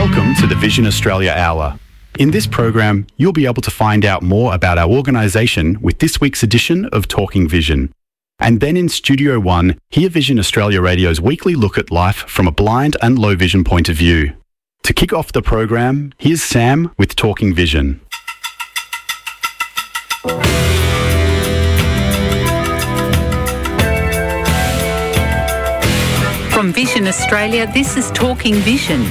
Welcome to the Vision Australia Hour. In this program, you'll be able to find out more about our organisation with this week's edition of Talking Vision. And then in Studio One, hear Vision Australia Radio's weekly look at life from a blind and low vision point of view. To kick off the program, here's Sam with Talking Vision. From Vision Australia, this is Talking Vision.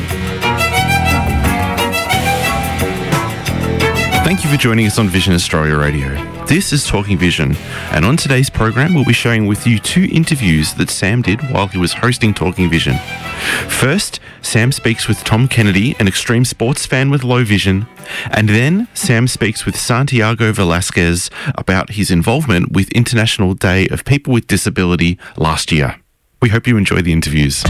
Thank you for joining us on Vision Australia Radio. This is Talking Vision, and on today's program we'll be sharing with you two interviews that Sam did while he was hosting Talking Vision. First, Sam speaks with Tom Kennedy, an extreme sports fan with low vision, and then Sam speaks with Santiago Velasquez about his involvement with International Day of People with Disability last year. We hope you enjoy the interviews.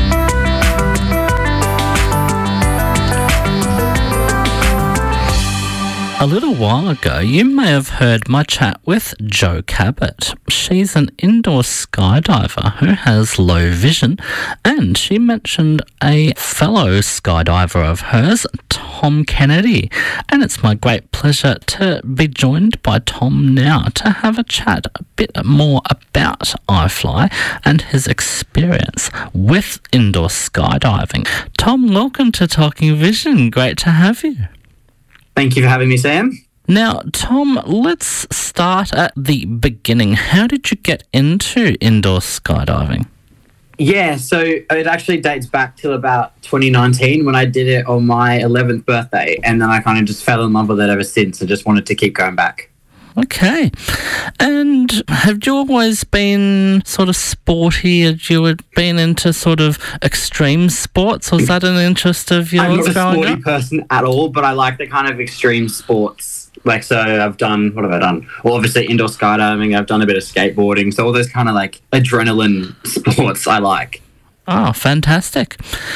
A little while ago, you may have heard my chat with Jo Cabot. She's an indoor skydiver who has low vision, and she mentioned a fellow skydiver of hers, Tom Kennedy. And it's my great pleasure to be joined by Tom now to have a chat a bit more about iFly and his experience with indoor skydiving. Tom, welcome to Talking Vision. Great to have you. Thank you for having me, Sam. Now, Tom, let's start at the beginning. How did you get into indoor skydiving? Yeah, so it actually dates back till about 2019 when I did it on my 11th birthday, and then I kind of just fell in love with it ever since and just wanted to keep going back. Okay. And have you always been sort of sporty? Had you been into sort of extreme sports? Was that an interest of yours growing up? I'm not a sporty person at all, but I like the kind of extreme sports. Like, so I've done, what have I done? Well, obviously indoor skydiving, I've done a bit of skateboarding. So all those kind of like adrenaline sports I like. Oh, fantastic.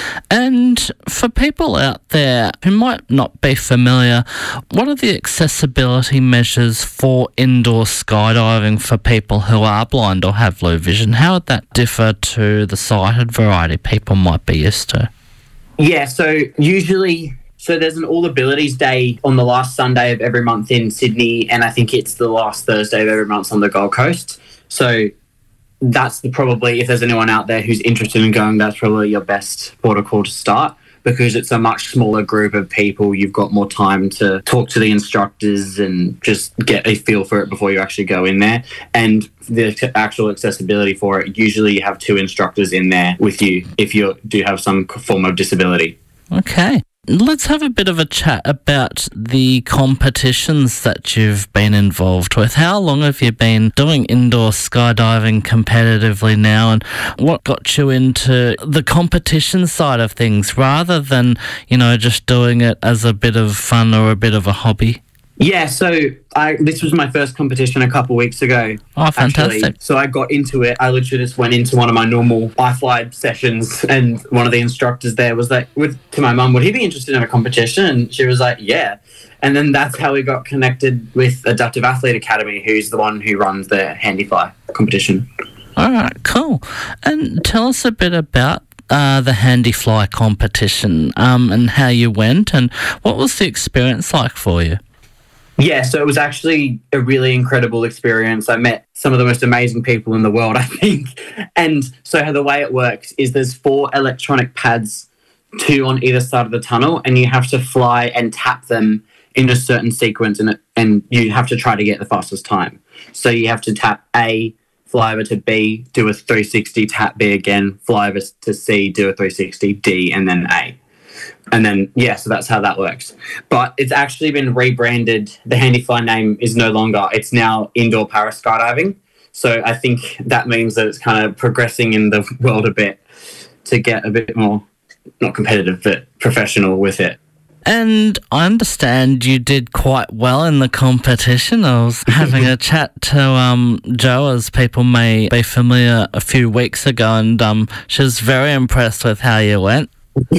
And for people out there who might not be familiar, what are the accessibility measures for indoor skydiving for people who are blind or have low vision? How would that differ to the sighted variety people might be used to? Yeah, so usually... So there's an All Abilities Day on the last Sunday of every month in Sydney, and I think it's the last Thursday of every month on the Gold Coast. So that's probably, if there's anyone out there who's interested in going, that's probably your best protocol to start, because it's a much smaller group of people. You've got more time to talk to the instructors and just get a feel for it before you actually go in there. And the actual accessibility for it, usually you have two instructors in there with you if you do have some form of disability. Okay. Let's have a bit of a chat about the competitions that you've been involved with. How long have you been doing indoor skydiving competitively now, and what got you into the competition side of things rather than, just doing it as a bit of fun or a bit of a hobby? Yeah, so this was my first competition a couple of weeks ago. Oh, fantastic. Actually. So I got into it. I literally just went into one of my normal iFly sessions, and one of the instructors there was like, to my mum, would he be interested in a competition? And she was like, yeah. And then that's how we got connected with Adaptive Athlete Academy, who's the one who runs the HandyFly competition. All right, cool. And tell us a bit about the HandyFly competition and how you went, and what was the experience like for you? Yeah, so it was actually a really incredible experience. I met some of the most amazing people in the world, I think. And so the way it works is there's 4 electronic pads, 2 on either side of the tunnel, and you have to fly and tap them in a certain sequence, and you have to try to get the fastest time. So you have to tap A, fly over to B, do a 360, tap B again, fly over to C, do a 360, D, and then A. And then, so that's how that works. But it's actually been rebranded. The HandyFly name is no longer. It's now Indoor Para Skydiving. So I think that means that it's kind of progressing in the world a bit to get a bit more, not competitive, but professional with it. And I understand you did quite well in the competition. I was having a chat to Jo, as people may be familiar, a few weeks ago, and she was very impressed with how you went.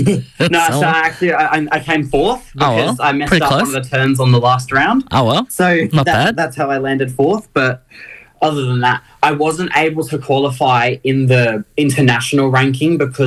So actually I came fourth because I messed up one of the turns on the last round. Oh, well, so not bad. That's how I landed fourth. But other than that, I wasn't able to qualify in the international ranking because of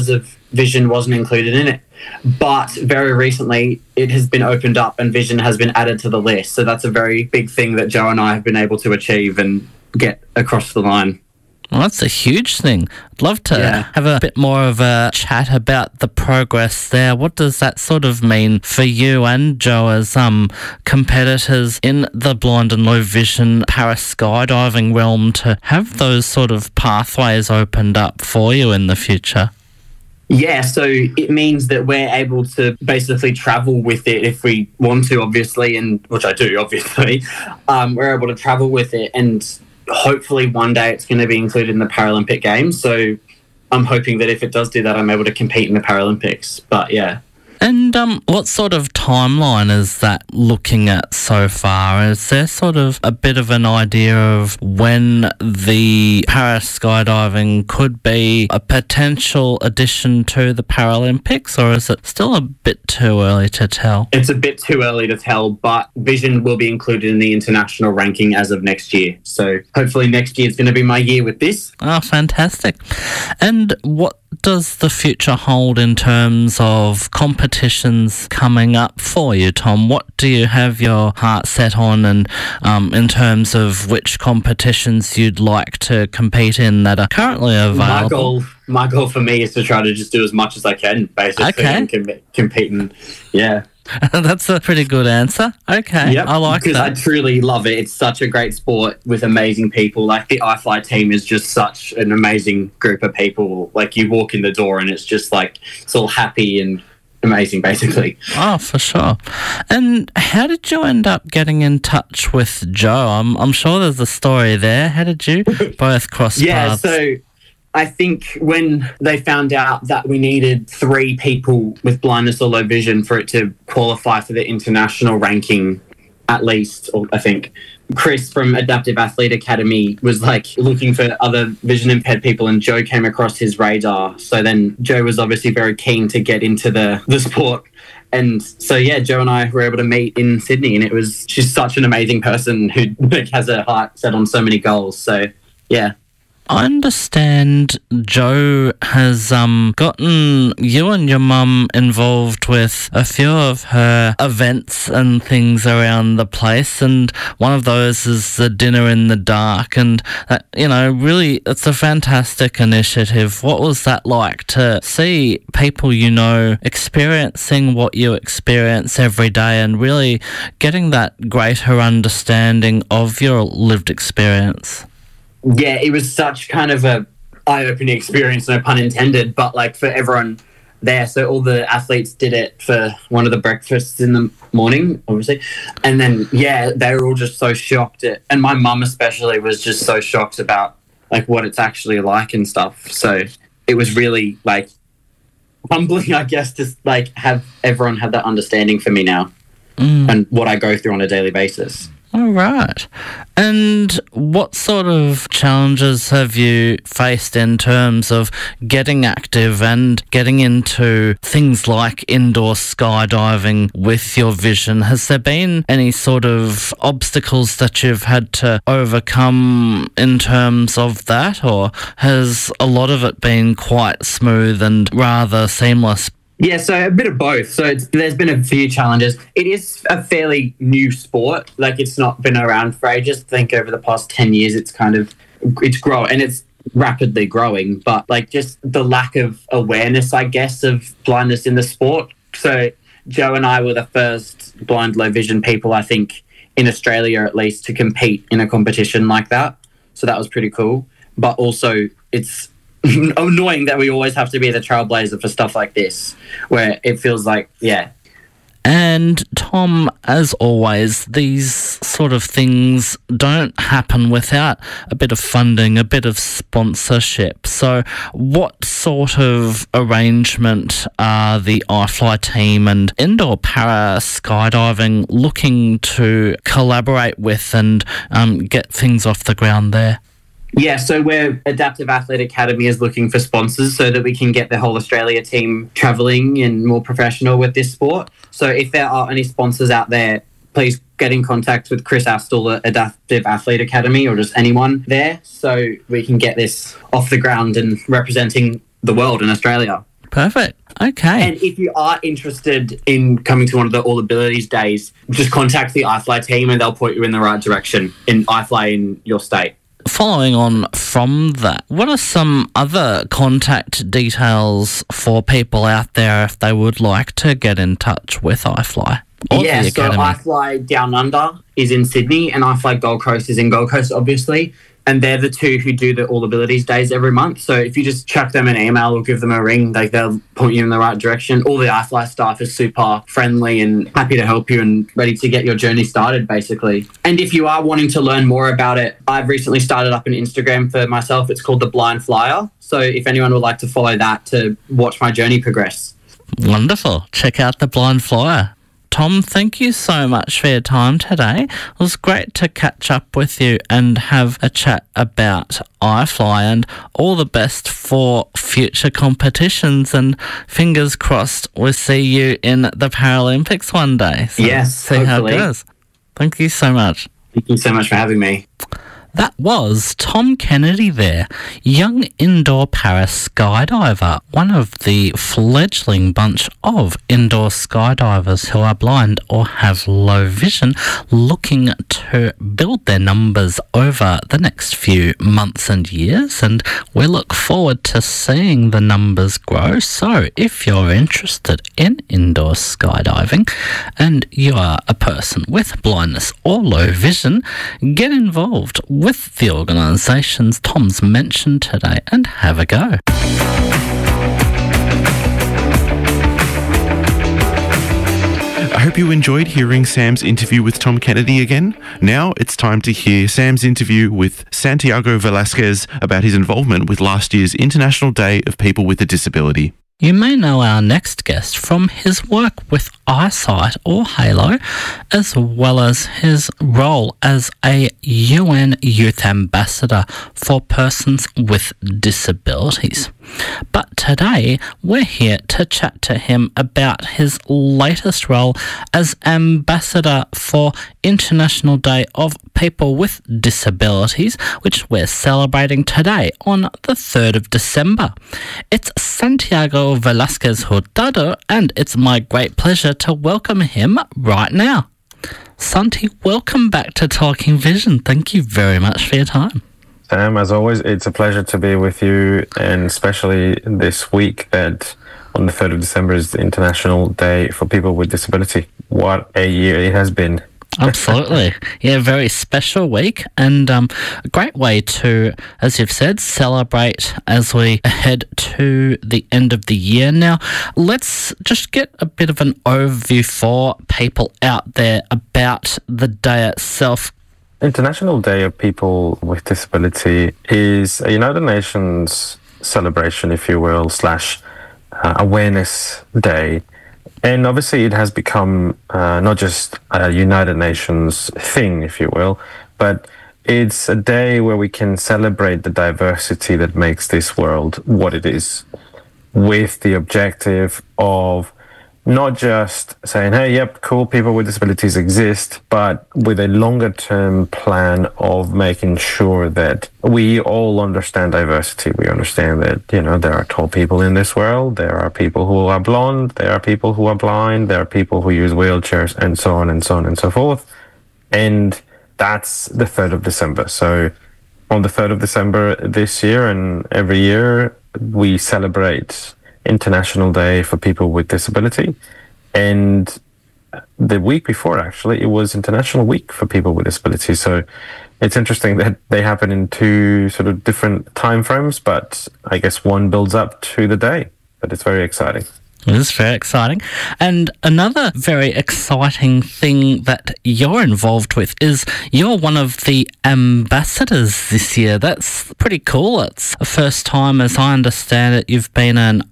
Vision wasn't included in it. But very recently, it has been opened up and Vision has been added to the list. So that's a very big thing that Joe and I have been able to achieve and get across the line. Well, that's a huge thing. I'd love to have a bit more of a chat about the progress there. What does that sort of mean for you and Joe as competitors in the blind and low vision para skydiving realm to have those sort of pathways opened up for you in the future? Yeah, so it means that we're able to basically travel with it if we want to, obviously, and which I do, obviously. We're able to travel with it, and hopefully one day it's going to be included in the Paralympic Games. So I'm hoping that if it does do that, I'm able to compete in the Paralympics. But yeah. And what sort of timeline is that looking at so far? Is there sort of a bit of an idea of when the para skydiving could be a potential addition to the Paralympics, or is it still a bit too early to tell? It's a bit too early to tell, but Vision will be included in the international ranking as of next year. So hopefully next year is going to be my year with this. Oh, fantastic. And what does the future hold in terms of competitions coming up for you, Tom? What do you have your heart set on, and in terms of which competitions you'd like to compete in that are currently available? My goal for me is to try to just do as much as I can, basically, and compete in, yeah. That's a pretty good answer. Okay, yep, I like that. Because I truly love it. It's such a great sport with amazing people. Like, the iFly team is just such an amazing group of people. Like, you walk in the door and it's just like, it's all happy and amazing, basically. Oh, for sure. And how did you end up getting in touch with Joe? I'm sure there's a story there. How did you both cross paths? Yeah, so I think when they found out that we needed 3 people with blindness or low vision for it to qualify for the international ranking, at least, or I think Chris from Adaptive Athlete Academy was like looking for other vision impaired people, and Joe came across his radar. So then Joe was obviously very keen to get into the sport. And so, yeah, Joe and I were able to meet in Sydney, and she's such an amazing person who has her heart set on so many goals. So, yeah. I understand Joe has gotten you and your mum involved with a few of her events and things around the place, and one of those is the Dinner in the Dark, and really it's a fantastic initiative. What was that like to see people experiencing what you experience every day and really getting that greater understanding of your lived experience? Yeah, it was such kind of a eye-opening experience, no pun intended, but like for everyone there. So all the athletes did it for one of the breakfasts in the morning, obviously. And then, yeah, they were all just so shocked. And my mum especially was just so shocked about like what it's actually like and stuff. So it was really like humbling, I guess, to like have everyone have that understanding for me now and what I go through on a daily basis. All right. And what sort of challenges have you faced in terms of getting active and getting into things like indoor skydiving with your vision? Has there been any sort of obstacles that you've had to overcome in terms of that, or has a lot of it been quite smooth and rather seamless? Yeah, so a bit of both. So there's been a few challenges. It is a fairly new sport. Like, it's not been around for ages. I think over the past 10 years, it's growing, and it's rapidly growing. But like just the lack of awareness, I guess, of blindness in the sport. So Joe and I were the first blind low vision people, I think, in Australia at least, to compete in a competition like that. So that was pretty cool. But also it's annoying that we always have to be the trailblazer for stuff like this, where it feels like, yeah. And Tom, as always, these sort of things don't happen without a bit of funding, a bit of sponsorship. So what sort of arrangement are the iFly team and Indoor Para Skydiving looking to collaborate with and get things off the ground there? Yeah, so Adaptive Athlete Academy is looking for sponsors so that we can get the whole Australia team travelling and more professional with this sport. So if there are any sponsors out there, please get in contact with Chris Astle at Adaptive Athlete Academy, or just anyone there, so we can get this off the ground and representing the world in Australia. Perfect. Okay. And if you are interested in coming to one of the All Abilities Days, just contact the iFly team and they'll point you in the right direction in iFly in your state. Following on from that, what are some other contact details for people out there if they would like to get in touch with iFly? Yeah, so iFly Down Under is in Sydney and iFly Gold Coast is in Gold Coast, obviously. And they're the two who do the All Abilities Days every month. So if you just chuck them an email or give them a ring, they'll point you in the right direction. All the iFly staff is super friendly and happy to help you and ready to get your journey started, basically. And if you are wanting to learn more about it, I've recently started up an Instagram for myself. It's called The Blind Flyer. So if anyone would like to follow that to watch my journey progress. Wonderful. Check out The Blind Flyer. Tom, thank you so much for your time today. It was great to catch up with you and have a chat about iFly, and all the best for future competitions, and fingers crossed we'll see you in the Paralympics one day. So yes, see hopefully. how it goes. Thank you so much. Thank you so much for having me. That was Tom Kennedy there, young indoor para skydiver, one of the fledgling bunch of indoor skydivers who are blind or have low vision, looking to build their numbers over the next few months and years, and we look forward to seeing the numbers grow. So if you're interested in indoor skydiving and you are a person with blindness or low vision, get involved with the organisations Tom's mentioned today and have a go. I hope you enjoyed hearing Sam's interview with Tom Kennedy again. Now it's time to hear Sam's interview with Santiago Velasquez about his involvement with last year's International Day of People with a Disability. You may know our next guest from his work with Eyesight or Halo, as well as his role as a UN Youth Ambassador for persons with disabilities. But today, we're here to chat to him about his latest role as Ambassador for International Day of People with Disabilities, which we're celebrating today on the 3rd of December. It's Santiago Velasquez Hurtado, and it's my great pleasure to welcome him right now. Santi, welcome back to Talking Vision. Thank you very much for your time. Sam, as always, it's a pleasure to be with you, and especially this week that on the 3rd of December is the International Day for People with Disability. What a year it has been. Absolutely. Yeah, very special week, and a great way to, as you've said, celebrate as we head to the end of the year. Now, let's just get a bit of an overview for people out there about the day itself. International Day of People with Disability is a United Nations celebration, if you will, / awareness day. And obviously it has become not just a United Nations thing, if you will, but it's a day where we can celebrate the diversity that makes this world what it is, with the objective of not just saying, hey, yep, cool, people with disabilities exist, but with a longer term plan of making sure that we all understand diversity. We understand that, there are tall people in this world, there are people who are blonde, there are people who are blind, there are people who use wheelchairs, and so on and so on and so forth. And that's the 3rd of December. So on the 3rd of December this year and every year, we celebrate International Day for People with Disability. And the week before, actually, it was International Week for People with Disability. So it's interesting that they happen in two sort of different time frames, but I guess one builds up to the day. But it's very exciting. It is very exciting. And another very exciting thing that you're involved with is you're one of the ambassadors this year. That's pretty cool. It's the first time, as I understand it, you've been an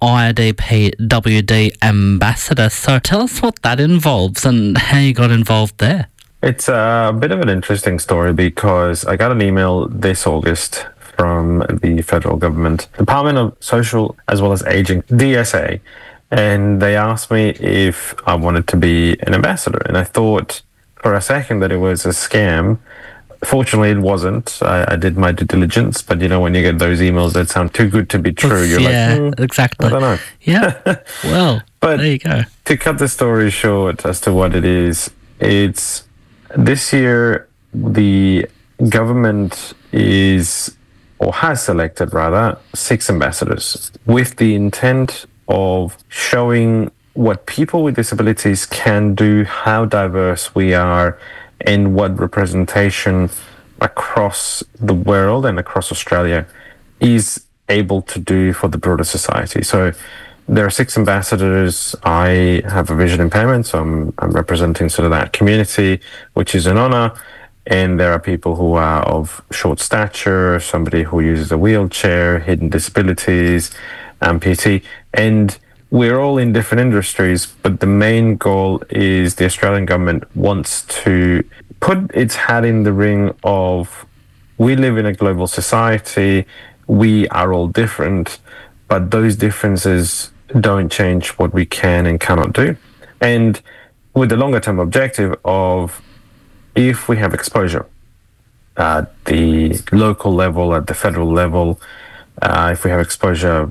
IDPWD ambassador. So tell us what that involves and how you got involved there. It's a bit of an interesting story because I got an email this August from the federal government, Department of Social as well as Aging, DSA, and they asked me if I wanted to be an ambassador. And I thought for a second that it was a scam, Fortunately, it wasn't. I did my due diligence, but when you get those emails that sound too good to be true, you're exactly. I don't know. Yeah. Well, but there you go. To cut the story short as to what it is, it's this year the government has selected 6 ambassadors with the intent of showing what people with disabilities can do, how diverse we are, and what representation across the world and across Australia is able to do for the broader society. So there are 6 ambassadors. I have a vision impairment, so I'm representing sort of that community, which is an honor. And there are people who are of short stature, somebody who uses a wheelchair, hidden disabilities, amputee, and we're all in different industries, but the main goal is the Australian government wants to put its hat in the ring of, we live in a global society, we are all different, but those differences don't change what we can and cannot do. And with the longer term objective of, if we have exposure at the local level, at the federal level, if we have exposure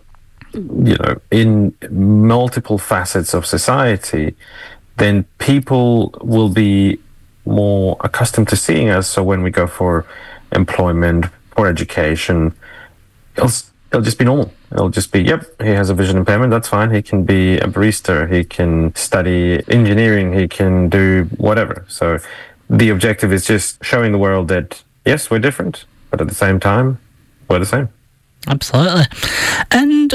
in multiple facets of society, then people will be more accustomed to seeing us. So when we go for employment, for education, it'll just be normal. It'll just be, yep, he has a vision impairment, that's fine. He can be a barista, he can study engineering, he can do whatever. So the objective is just showing the world that, yes, we're different, but at the same time, we're the same. Absolutely. And,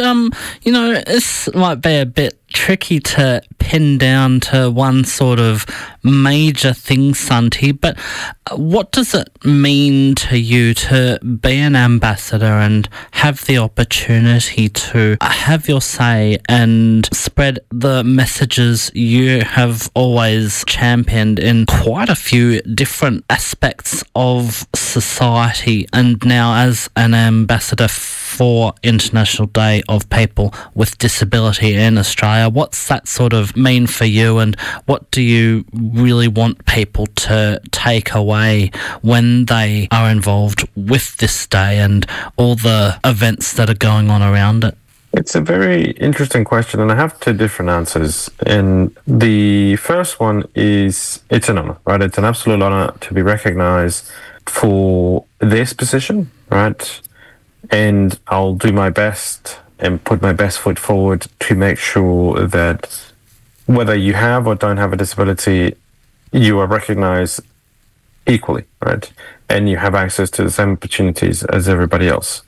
this might be a bit tricky to pin down to one sort of major thing, Santi, but what does it mean to you to be an ambassador and have the opportunity to have your say and spread the messages you have always championed in quite a few different aspects of society, and now as an ambassador for International Day of People with Disability in Australia? What's that sort of mean for you, and what do you really want people to take away when they are involved with this day and all the events that are going on around it? It's a very interesting question, and I have 2 different answers. And the first one is, it's an honor, right? It's an absolute honor to be recognized for this position, right? And I'll do my best and put my best foot forward to make sure that whether you have or don't have a disability, you are recognized equally, right? And you have access to the same opportunities as everybody else.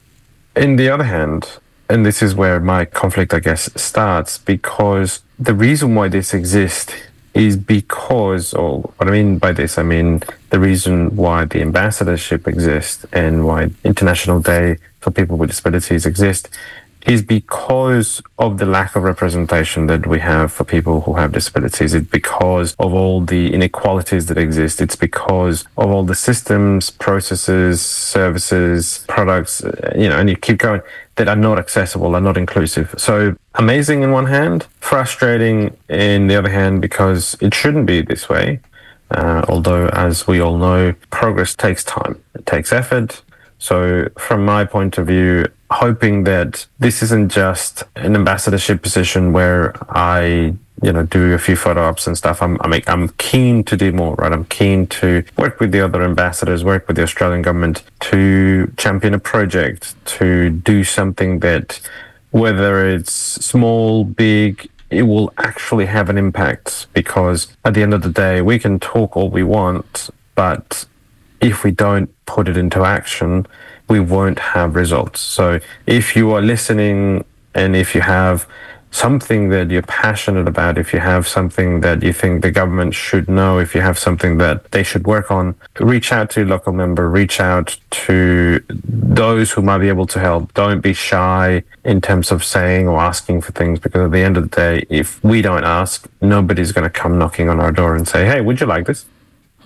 On the other hand, and this is where my conflict, I guess, starts, because the reason why this exists is because, or what I mean by this, I mean the reason why the ambassadorship exists and why International Day for People with Disabilities exists is because of the lack of representation that we have for people who have disabilities. It's because of all the inequalities that exist. It's because of all the systems, processes, services, products, and you keep going, that are not accessible, are not inclusive. So amazing in one hand, frustrating in the other hand, because it shouldn't be this way. Although, as we all know, progress takes time. It takes effort. So from my point of view, hoping that this isn't just an ambassadorship position where I, do a few photo ops and stuff. I'm keen to do more, right? I'm keen to work with the other ambassadors, work with the Australian government to champion a project, to do something that, whether it's small, big, it will actually have an impact, because at the end of the day, we can talk all we want, but if we don't put it into action, we won't have results. So if you are listening, and if you have something that you're passionate about, if you have something that you think the government should know, if you have something that they should work on, reach out to your local member, reach out to those who might be able to help. Don't be shy in terms of saying or asking for things, because at the end of the day, if we don't ask, nobody's going to come knocking on our door and say, hey, would you like this?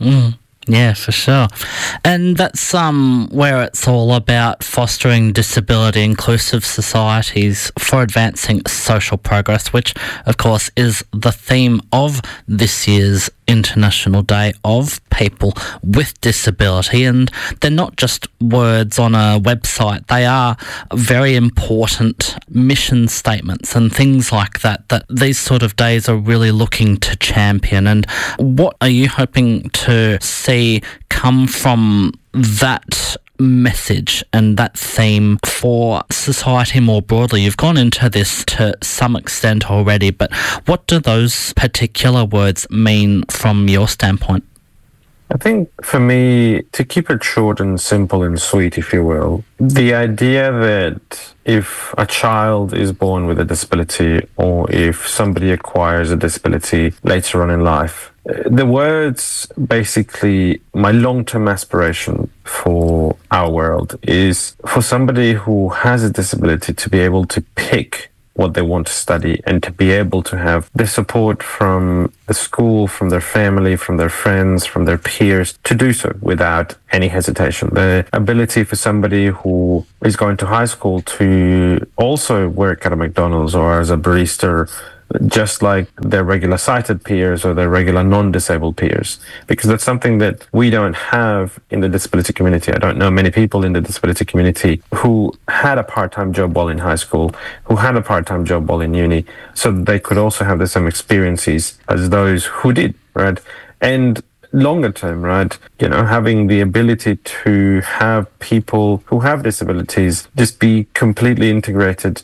Yeah, for sure. And that's where it's all about fostering disability inclusive societies for advancing social progress, which of course is the theme of this year's International Day of People with Disability, and they're not just words on a website. They are very important mission statements and things like that these sort of days are really looking to champion. And what are you hoping to see come from that message and that theme for society more broadly? You've gone into this to some extent already, but what do those particular words mean from your standpoint? I think for me, to keep it short and simple and sweet, if you will, the idea that if a child is born with a disability or if somebody acquires a disability later on in life, the words, basically, my long-term aspiration for our world is for somebody who has a disability to be able to pick what they want to study and to be able to have the support from the school, from their family, from their friends, from their peers to do so without any hesitation. The ability for somebody who is going to high school to also work at a McDonald's or as a barista, just like their regular sighted peers or their regular non-disabled peers, because that's something that we don't have in the disability community. I don't know many people in the disability community who had a part-time job while in high school, who had a part-time job while in uni, so that they could also have the same experiences as those who did, right? And longer term, right, you know, having the ability to have people who have disabilities just be completely integrated